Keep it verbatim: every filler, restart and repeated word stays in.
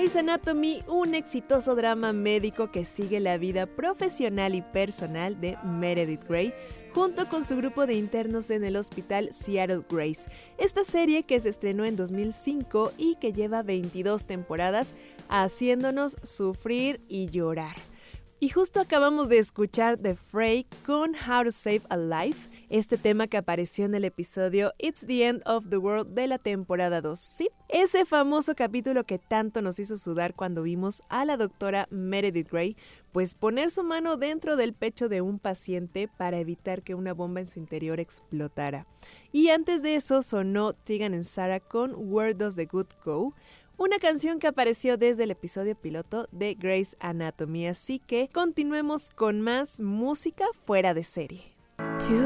Grey's Anatomy, un exitoso drama médico que sigue la vida profesional y personal de Meredith Grey, junto con su grupo de internos en el hospital Seattle Grace. Esta serie que se estrenó en dos mil cinco y que lleva veintidós temporadas, haciéndonos sufrir y llorar. Y justo acabamos de escuchar The Fray con How to Save a Life, este tema que apareció en el episodio It's the End of the World de la temporada dos. Sí, ese famoso capítulo que tanto nos hizo sudar cuando vimos a la doctora Meredith Grey pues poner su mano dentro del pecho de un paciente para evitar que una bomba en su interior explotara. Y antes de eso sonó Tegan and Sara con Where Does the Good Go?, una canción que apareció desde el episodio piloto de Grey's Anatomy. Así que continuemos con más música fuera de serie.